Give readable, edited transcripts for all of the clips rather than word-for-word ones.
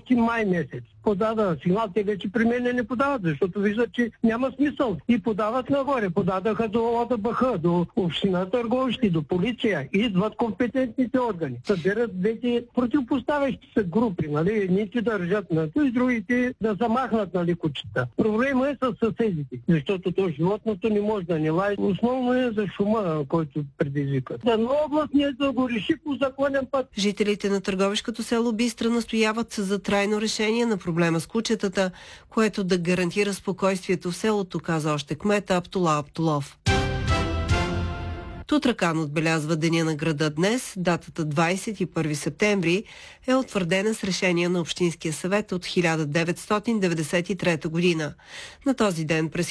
още май месец. Подадаха сигнал, те вече при мен не подават, защото виждат, че няма смисъл. И подават нагоре. Подадаха до ОДБХ, до община Търговищи, до полиция. Идват компетентните органи. Съберат двете противопоставящи се групи, нали? Едните държат на това и другите да замахнат, нали, кучета. Проблема е с съседите, защото то животното не може да не лае. Основно е за шума, който предизвика. Но областният да го реши по законен път. Жителите на търговишкото село Бистра настояват за трайно решение на проблема с кучетата, което да гарантира спокойствието в селото, каза още кмета Аптола Аптолов. Тутракан отбелязва Деня на града днес. Датата 21 септември е утвърдена с решение на Общинския съвет от 1993 година. На този ден през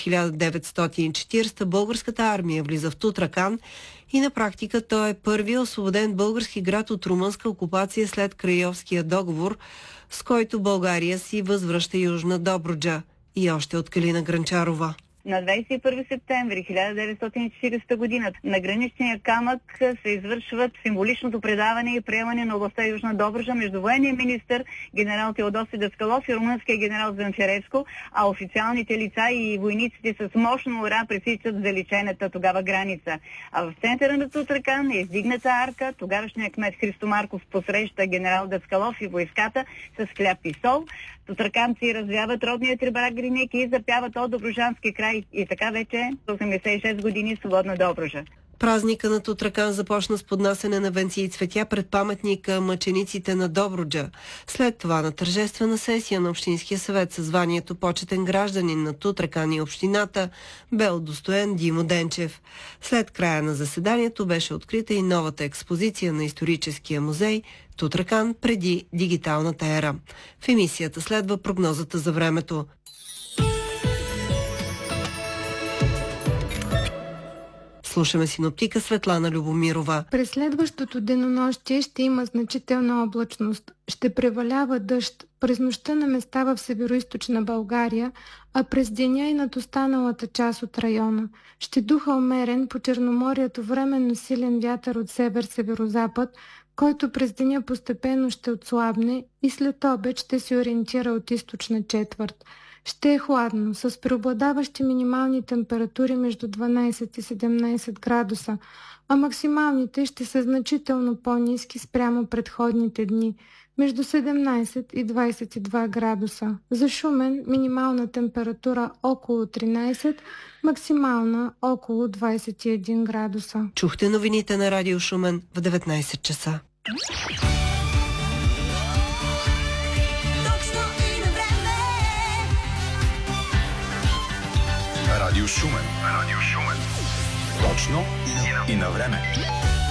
1940 българската армия влиза в Тутракан и на практика той е първият освободен български град от румънска окупация след Крайовския договор, с който България си възвръща Южна Добруджа. И още от Калина Гранчарова. На 21 септември 1940 година на граничния камък се извършват символичното предаване и приемане на областта Южна Добруджа между военния министър генерал Теодоси Даскалов и румънския генерал Занчаревско, а официалните лица и войниците с мощно ура пресичат заличената тогава граница. А в центъра на Тутракан е издигната арка. Тогавашният кмет Христо Марков посреща генерал Даскалов и войската с хляб и сол. Тутраканци развяват родния трибарак Гриник и запяват от Добруджански край. И така вече 86 години свободна Добруджа. Празника на Тутракан започна с поднасене на венци и цветя пред паметника мъчениците на Добруджа. След това на тържествена сесия на Общинския съвет със званието почетен гражданин на Тутракан и общината бе удостоен Димо Денчев. След края на заседанието беше открита и новата експозиция на историческия музей Тутракан преди дигиталната ера. В емисията следва прогнозата за времето. Слушаме синоптика Светлана Любомирова. През следващото денонощие ще има значителна облачност. Ще превалява дъжд през нощта на места в североизточна България, а през деня и над останалата част от района. Ще духа умерен по Черноморието временно силен вятър от север-северозапад, който през деня постепенно ще отслабне и след обед ще се ориентира от източна четвърт. Ще е хладно, с преобладаващи минимални температури между 12 и 17 градуса, а максималните ще са значително по-ниски спрямо предходните дни, между 17 и 22 градуса. За Шумен минимална температура около 13, максимална около 21 градуса. Чухте новините на Радио Шумен в 19 часа. Радио Шумен. Точно и на време.